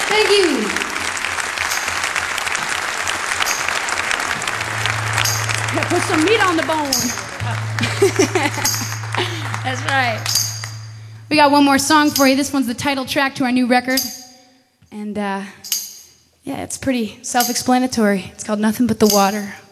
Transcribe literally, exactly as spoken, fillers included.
Thank you. Yeah, put some meat on the bone. That's right. We got one more song for you. This one's the title track to our new record. And uh, yeah, it's pretty self-explanatory. It's called Nothing But the Water.